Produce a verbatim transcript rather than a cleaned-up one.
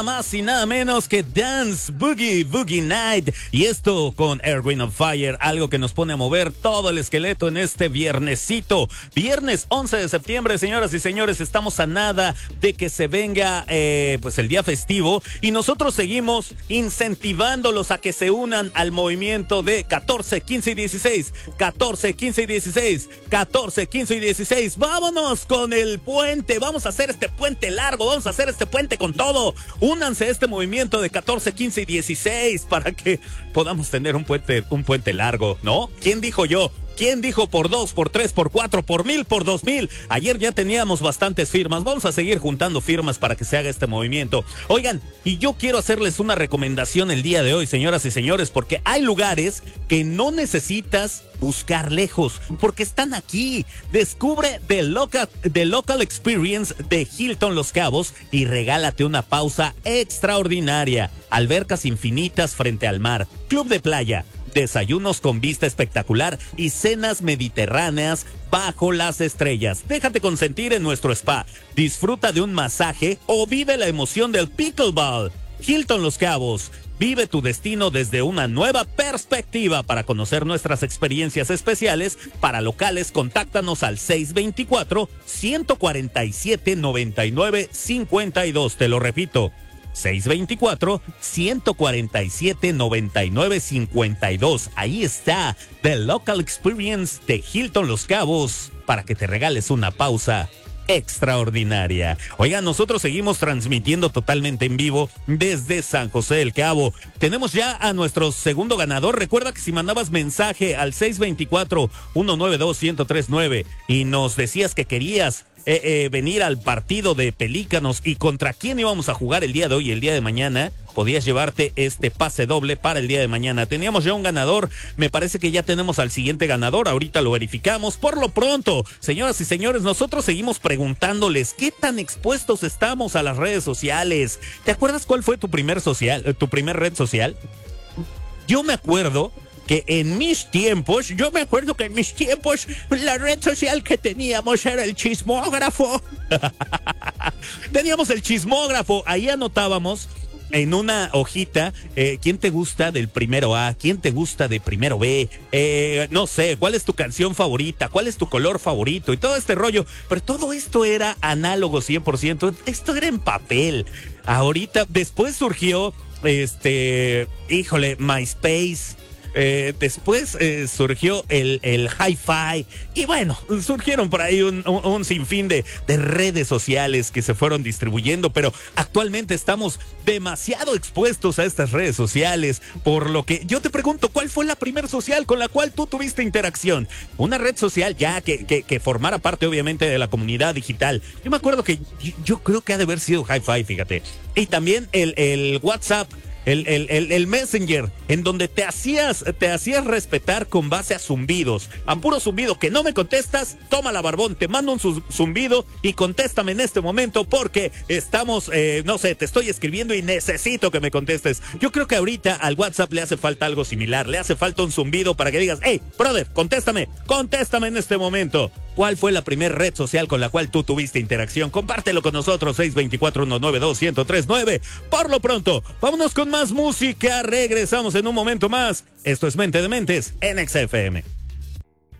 Más y nada menos que Dance Boogie Boogie Night, y esto con Earth, Wind and Fire, algo que nos pone a mover todo el esqueleto en este viernesito, viernes once de septiembre. Señoras y señores, estamos a nada de que se venga eh, pues el día festivo, y nosotros seguimos incentivándolos a que se unan al movimiento de catorce, quince y dieciséis, catorce, quince y dieciséis, catorce, quince y dieciséis. Vámonos con el puente, vamos a hacer este puente largo, vamos a hacer este puente con todo. Únanse a este movimiento de catorce, quince y dieciséis para que podamos tener un puente, un puente largo, ¿no? ¿Quién dijo yo? ¿Quién dijo por dos, por tres, por cuatro, por mil, por dos mil? Ayer ya teníamos bastantes firmas. Vamos a seguir juntando firmas para que se haga este movimiento. Oigan, y yo quiero hacerles una recomendación el día de hoy, señoras y señores, porque hay lugares que no necesitas buscar lejos, porque están aquí. Descubre The Local, The Local Experience de Hilton Los Cabos y regálate una pausa extraordinaria. Albercas infinitas frente al mar, club de playa, desayunos con vista espectacular y cenas mediterráneas bajo las estrellas. Déjate consentir en nuestro spa. Disfruta de un masaje o vive la emoción del pickleball. Hilton Los Cabos. Vive tu destino desde una nueva perspectiva. Para conocer nuestras experiencias especiales para locales, contáctanos al seis veinticuatro, ciento cuarenta y siete, noventa y nueve, cincuenta y dos. Te lo repito, seis veinticuatro, ciento cuarenta y siete, noventa y nueve, cincuenta y dos. Ahí está The Local Experience de Hilton Los Cabos para que te regales una pausa extraordinaria. Oigan, nosotros seguimos transmitiendo totalmente en vivo desde San José del Cabo. Tenemos ya a nuestro segundo ganador. Recuerda que si mandabas mensaje al seis veinticuatro, ciento noventa y dos, ciento treinta y nueve y nos decías que querías Eh, eh, venir al partido de Pelícanos y contra quién íbamos a jugar el día de hoy y el día de mañana, podías llevarte este pase doble para el día de mañana. Teníamos ya un ganador, me parece que ya tenemos al siguiente ganador, ahorita lo verificamos. Por lo pronto, señoras y señores, nosotros seguimos preguntándoles qué tan expuestos estamos a las redes sociales. ¿Te acuerdas cuál fue tu primer social, tu primer red social? Yo me acuerdo que en mis tiempos, yo me acuerdo que en mis tiempos la red social que teníamos era el chismógrafo. Teníamos el chismógrafo, ahí anotábamos en una hojita, eh, ¿quién te gusta del primero A? ¿Quién te gusta de primero B? Eh, no sé, ¿cuál es tu canción favorita? ¿Cuál es tu color favorito? Y todo este rollo, pero todo esto era análogo cien por ciento, esto era en papel. Ahorita, después surgió, este, híjole, MySpace. Eh, después eh, surgió el, el Hi-Fi y bueno, surgieron por ahí un, un, un sinfín de, de redes sociales que se fueron distribuyendo, pero actualmente estamos demasiado expuestos a estas redes sociales, por lo que yo te pregunto, ¿cuál fue la primer social con la cual tú tuviste interacción? Una red social ya que, que, que formara parte obviamente de la comunidad digital. Yo me acuerdo que yo, yo creo que ha de haber sido Hi-Fi, fíjate, y también el, el WhatsApp. El, el, el, el Messenger, en donde te hacías, te hacías respetar con base a zumbidos. A puro zumbido, que no me contestas, toma la barbón, te mando un zumbido y contéstame en este momento porque estamos, eh, no sé, te estoy escribiendo y necesito que me contestes. Yo creo que ahorita al WhatsApp le hace falta algo similar, le hace falta un zumbido para que digas, hey, brother, contéstame, contéstame en este momento. ¿Cuál fue la primera red social con la cual tú tuviste interacción? Compártelo con nosotros, seis veinticuatro, ciento noventa y dos, ciento treinta y nueve. Por lo pronto, vámonos con más música. Regresamos en un momento más. Esto es Mente de Mentes en X F M.